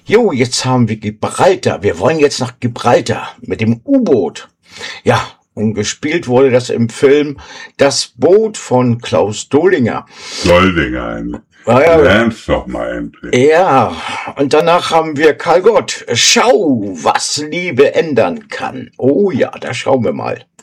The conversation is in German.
Jo, jetzt haben wir Gibraltar. Wir wollen jetzt nach Gibraltar mit dem U-Boot. Ja, und gespielt wurde das im Film Das Boot von Klaus Dolinger. Doldinger, Ja, lern's doch mal endlich. ja, und danach haben wir Karl Gott. Schau, was Liebe ändern kann. Oh ja, da schauen wir mal.